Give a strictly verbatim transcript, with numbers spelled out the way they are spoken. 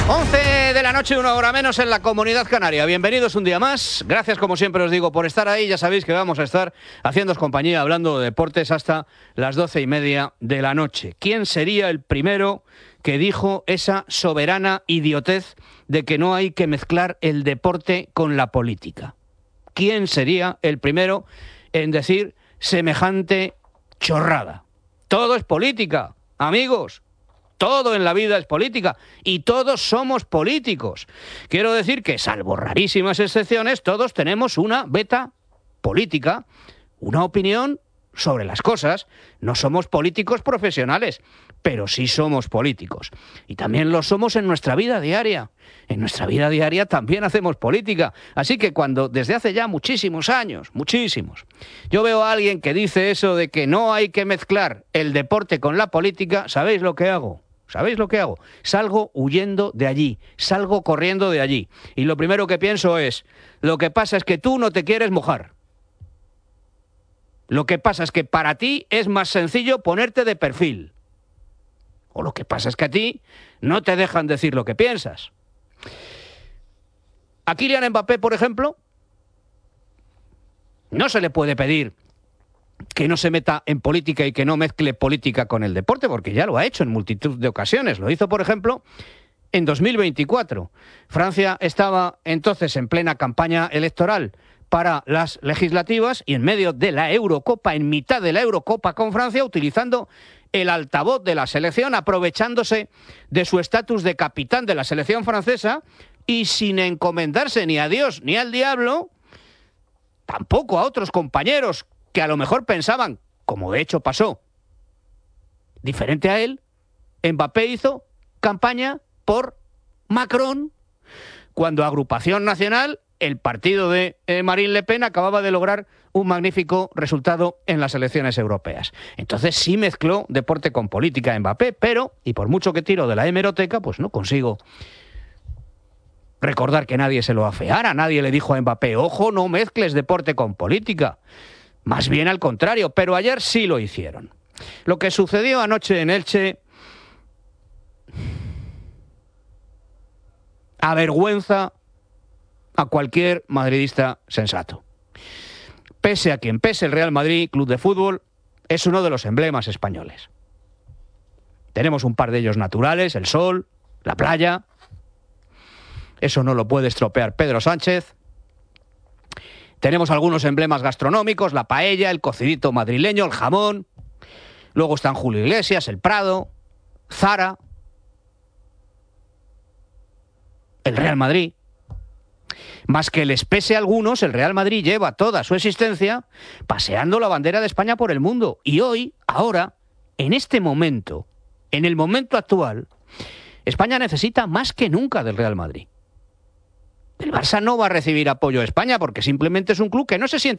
once de la noche, una hora menos en la Comunidad Canaria. Bienvenidos un día más. Gracias, como siempre os digo, por estar ahí. Ya sabéis que vamos a estar haciéndoos compañía, hablando de deportes hasta las doce y media de la noche. ¿Quién sería el primero que dijo esa soberana idiotez de que no hay que mezclar el deporte con la política? ¿Quién sería el primero en decir semejante chorrada? Todo es política, amigos. Todo en la vida es política y todos somos políticos. Quiero decir que, salvo rarísimas excepciones, todos tenemos una beta política, una opinión sobre las cosas. No somos políticos profesionales, pero sí somos políticos. Y también lo somos en nuestra vida diaria. En nuestra vida diaria también hacemos política. Así que cuando, desde hace ya muchísimos años, muchísimos, yo veo a alguien que dice eso de que no hay que mezclar el deporte con la política, ¿sabéis lo que hago? ¿Sabéis lo que hago? Salgo huyendo de allí, salgo corriendo de allí. Y lo primero que pienso es, lo que pasa es que tú no te quieres mojar. Lo que pasa es que para ti es más sencillo ponerte de perfil. O lo que pasa es que a ti no te dejan decir lo que piensas. A Kylian Mbappé, por ejemplo, no se le puede pedir que no se meta en política y que no mezcle política con el deporte, porque ya lo ha hecho en multitud de ocasiones. Lo hizo, por ejemplo, en dos mil veinticuatro. Francia estaba entonces en plena campaña electoral para las legislativas y en medio de la Eurocopa, en mitad de la Eurocopa con Francia, utilizando el altavoz de la selección, aprovechándose de su estatus de capitán de la selección francesa y sin encomendarse ni a Dios ni al diablo, tampoco a otros compañeros que a lo mejor pensaban, como de hecho pasó, diferente a él. Mbappé hizo campaña por Macron, cuando Agrupación Nacional, el partido de eh, Marine Le Pen, acababa de lograr un magnífico resultado en las elecciones europeas. Entonces sí mezcló deporte con política Mbappé, pero, y por mucho que tiro de la hemeroteca, pues no consigo recordar que nadie se lo afeara. Nadie le dijo a Mbappé, ojo, no mezcles deporte con política. Más bien al contrario, pero ayer sí lo hicieron. Lo que sucedió anoche en Elche avergüenza a cualquier madridista sensato. Pese a quien pese, el Real Madrid, club de fútbol, es uno de los emblemas españoles. Tenemos un par de ellos naturales, el sol, la playa. Eso no lo puede estropear Pedro Sánchez. Tenemos algunos emblemas gastronómicos, la paella, el cocidito madrileño, el jamón. Luego están Julio Iglesias, el Prado, Zara, el Real Madrid. Más que les pese a algunos, el Real Madrid lleva toda su existencia paseando la bandera de España por el mundo. Y hoy, ahora, en este momento, en el momento actual, España necesita más que nunca del Real Madrid. El Barça no va a recibir apoyo de España porque simplemente es un club que no se siente